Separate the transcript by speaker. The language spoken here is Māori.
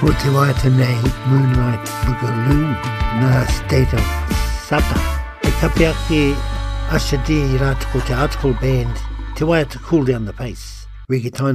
Speaker 1: O te waita nei Moonlight Boogaloo na State of Sata. E kape ake Asha D i rātako te article band te waita Cool Down the Pace. Reggae Time